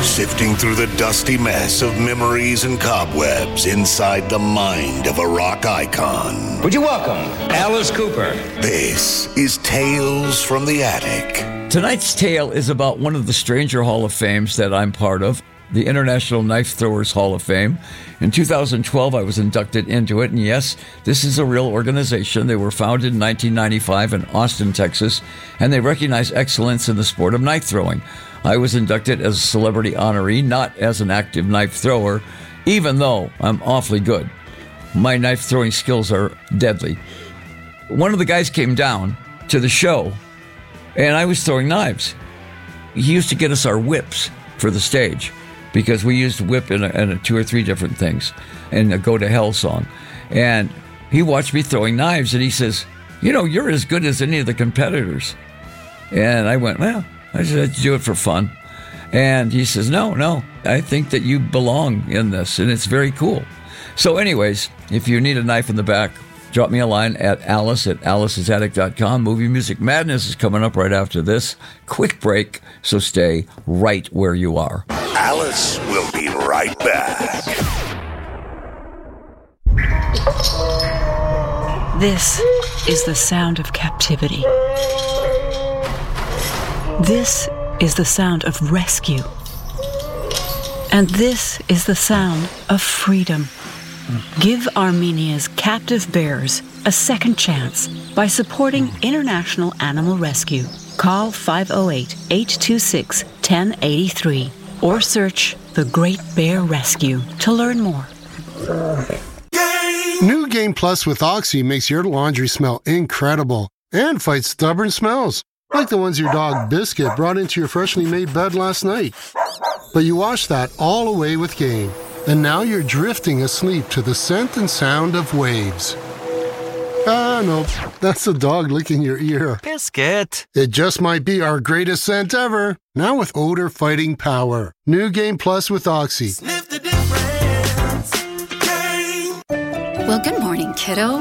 Sifting through the dusty mess of memories and cobwebs inside the mind of a rock icon. Would you welcome Alice Cooper? This is Tales from the Attic. Tonight's tale is about one of the stranger Hall of Fames that I'm part of, the International Knife Throwers Hall of Fame. In 2012, I was inducted into it, and yes, this is a real organization. They were founded in 1995 in Austin, Texas, and they recognize excellence in the sport of knife throwing. I was inducted as a celebrity honoree, not as an active knife thrower, even though I'm awfully good. My knife throwing skills are deadly. One of the guys came down to the show, and I was throwing knives. He used to get us our whips for the stage, because we used whip in a 2 or 3 different things in a Go to Hell song. And he watched me throwing knives, and he says, "You know, you're as good as any of the competitors." And I went, "Well, I just do it for fun." And he says, no, I think that you belong in this, and it's very cool. So anyways, if you need a knife in the back, drop me a line at alice@alicesattic.com. Movie Music Madness is coming up right after this. Quick break, so stay right where you are. Alice will be right back. This is the sound of captivity. This is the sound of rescue. And this is the sound of freedom. Give Armenia's captive bears a second chance by supporting International Animal Rescue. Call 508-826-1083 or search The Great Bear Rescue to learn more. New Game Plus with Oxy makes your laundry smell incredible and fights stubborn smells, like the ones your dog Biscuit brought into your freshly made bed last night. But you washed that all away with Game, and now you're drifting asleep to the scent and sound of waves. No, that's the dog licking your ear. Biscuit. It just might be our greatest scent ever, now with odor-fighting power. New Game Plus with Oxy. Sniff the difference. Game. Well, good morning, kiddo.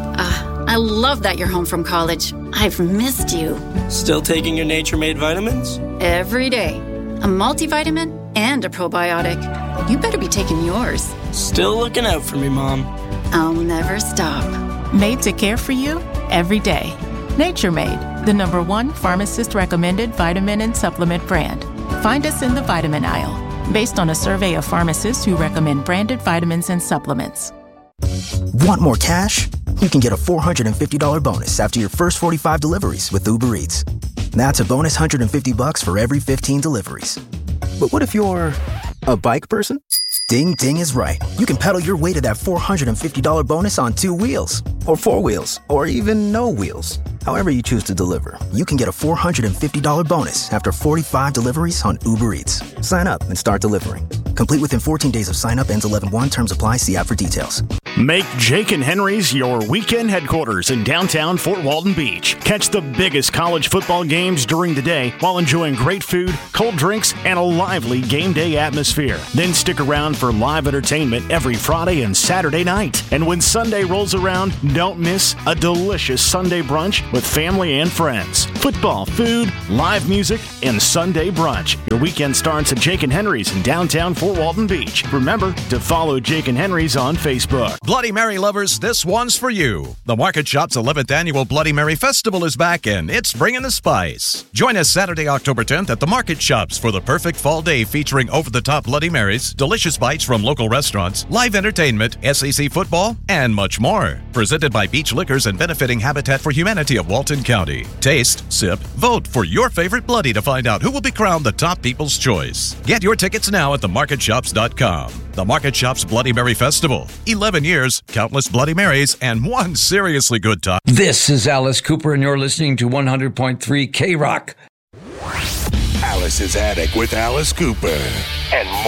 I love that you're home from college. I've missed you. Still taking your Nature Made vitamins? Every day. A multivitamin and a probiotic. You better be taking yours. Still looking out for me, Mom. I'll never stop. Made to care for you every day. Nature Made, the #1 pharmacist-recommended vitamin and supplement brand. Find us in the vitamin aisle, based on a survey of pharmacists who recommend branded vitamins and supplements. Want more cash? You can get a $450 bonus after your first 45 deliveries with Uber Eats. That's a bonus $150 for every 15 deliveries. But what if you're a bike person? Ding Ding is right. You can pedal your way to that $450 bonus on 2 wheels, or 4 wheels, or even no wheels. However you choose to deliver, you can get a $450 bonus after 45 deliveries on Uber Eats. Sign up and start delivering. Complete within 14 days of sign up. Ends 11/1. Terms apply. See app for details. Make Jake and Henry's your weekend headquarters in downtown Fort Walton Beach. Catch the biggest college football games during the day while enjoying great food, cold drinks, and a lively game day atmosphere. Then stick around for live entertainment every Friday and Saturday night. And when Sunday rolls around, don't miss a delicious Sunday brunch with family and friends. Football, food, live music, and Sunday brunch. Your weekend starts at Jake and Henry's in downtown Fort Walton Beach. Remember to follow Jake and Henry's on Facebook. Bloody Mary lovers, this one's for you. The Market Shop's 11th annual Bloody Mary Festival is back, and it's bringing the spice. Join us Saturday, October 10th at the Market Shops for the perfect fall day featuring over-the-top Bloody Marys, delicious bites from local restaurants, live entertainment, SEC football, and much more. Presented by Beach Liquors and benefiting Habitat for Humanity of Walton County. Taste, sip, vote for your favorite Bloody to find out who will be crowned the top People's Choice. Get your tickets now at themarketshops.com. The Market Shops Bloody Mary Festival. 11 years, countless Bloody Marys, and one seriously good time. This is Alice Cooper, and you're listening to 100.3 K-Rock. Alice's Attic with Alice Cooper and more.